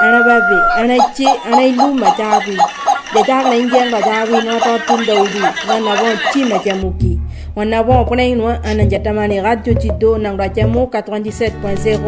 anababe anachi anailuma jabi de dag lengen ga jabi no to tundawdi wana bon chima jamuki wana bon pone no ananjatamani radio Chido nang rajamu 97.0